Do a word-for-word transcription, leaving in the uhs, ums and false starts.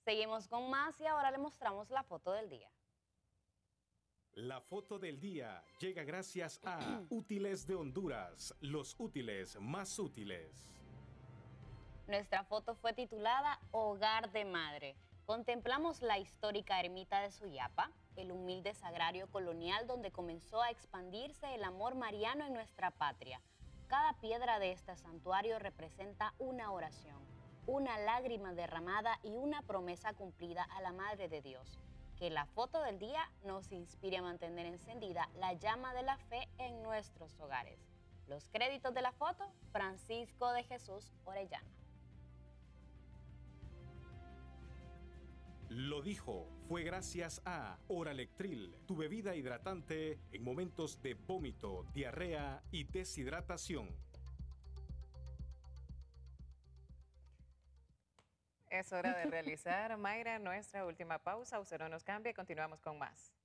Seguimos con más y ahora le mostramos la foto del día. La foto del día llega gracias a Útiles de Honduras, los útiles más útiles. Nuestra foto fue titulada Hogar de Madre. Contemplamos la histórica ermita de Suyapa, el humilde sagrario colonial donde comenzó a expandirse el amor mariano en nuestra patria. Cada piedra de este santuario representa una oración, una lágrima derramada y una promesa cumplida a la Madre de Dios. Que la foto del día nos inspire a mantener encendida la llama de la fe en nuestros hogares. Los créditos de la foto, Francisco de Jesús Orellana. Lo dijo, fue gracias a Oralectril, tu bebida hidratante en momentos de vómito, diarrea y deshidratación. Es hora de realizar, Mayra, nuestra última pausa. Usted no nos cambia y continuamos con más.